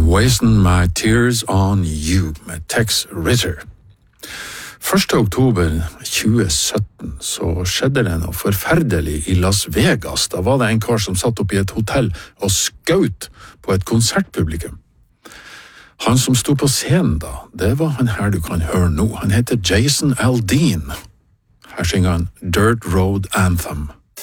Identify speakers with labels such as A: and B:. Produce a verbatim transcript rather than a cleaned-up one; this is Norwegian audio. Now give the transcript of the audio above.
A: Wasting My Tears on You med Tex Ritter. første oktober tjue sytten så skjedde det noe forferdelig i Las Vegas. Da var det en kar som satt opp i et hotell og skjøt på et konsertpublikum. Han som sto på scenen da, det var han her du kan høre nå. Han heter Jason Aldean. Her synger han Dirt Road Anthem.